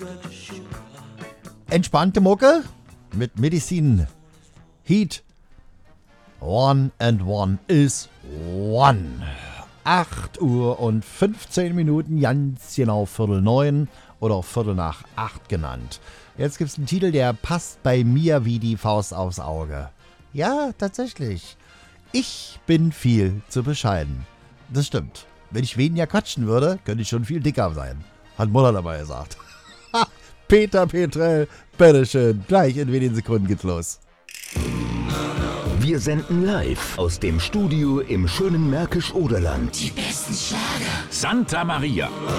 Entspannte Mucke mit Medicine. Heat. 1 and 1 is 1. 8 Uhr und 15 Minuten, ganz genau 7:45 oder auch 7:45 genannt. Jetzt gibt's einen Titel, der passt bei mir wie die Faust aufs Auge. Ja, tatsächlich. Ich bin viel zu bescheiden. Das stimmt. Wenn ich weniger quatschen würde, könnte ich schon viel dicker sein. Hat Mutter dabei gesagt. Peter Petrell, bitteschön. Gleich in wenigen Sekunden geht's los. Wir senden live aus dem Studio im schönen Märkisch-Oderland. Die besten Schlager. Santa Maria.